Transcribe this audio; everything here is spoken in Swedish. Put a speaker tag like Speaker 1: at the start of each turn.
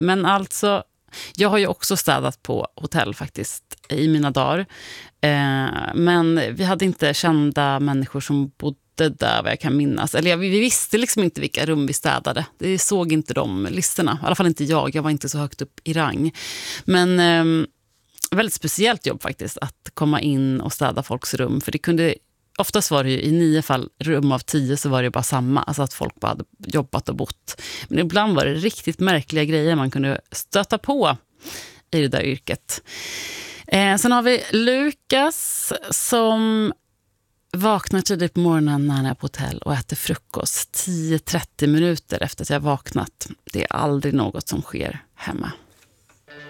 Speaker 1: Men alltså, jag har ju också städat på hotell faktiskt i mina dagar. Men vi hade inte kända människor som bodde där, vad jag kan minnas. Eller vi visste liksom inte vilka rum vi städade. Det såg inte de listorna. I alla fall inte jag var inte så högt upp i rang. Men väldigt speciellt jobb faktiskt att komma in och städa folks rum. För det kunde, oftast var det ju i 9 fall rum av 10 så var det bara samma. Alltså att folk bara hade jobbat och bott. Men ibland var det riktigt märkliga grejer man kunde stöta på i det där yrket. Sen har vi Lukas som vaknar tidigt på morgonen när han är på hotell och äter frukost 10-30 minuter efter att jag vaknat. Det är aldrig något som sker hemma.